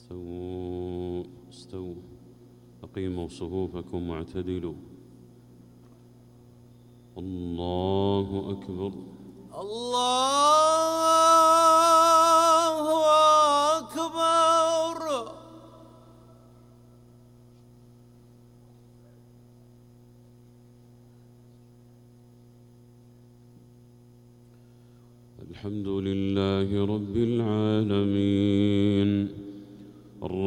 استووا أقيموا صفوفكم واعتدلوا. الله أكبر. الله أكبر. الحمد لله رب العالمين.